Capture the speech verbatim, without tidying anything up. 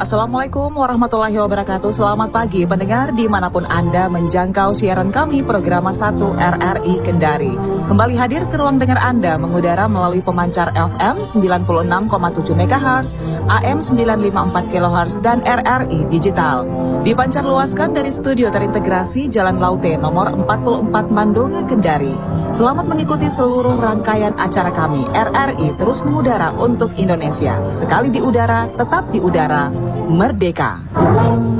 Assalamualaikum warahmatullahi wabarakatuh. Selamat pagi pendengar dimanapun Anda menjangkau siaran kami program satu R R I Kendari. Kembali hadir ke ruang dengar Anda mengudara melalui pemancar F M sembilan puluh enam koma tujuh megahertz, A M sembilan lima empat kilohertz, dan R R I Digital. Dipancar luaskan dari studio terintegrasi Jalan Laute nomor empat puluh empat Mandunga, Kendari. Selamat mengikuti seluruh rangkaian acara kami. R R I terus mengudara untuk Indonesia. Sekali di udara, tetap di udara. Merdeka.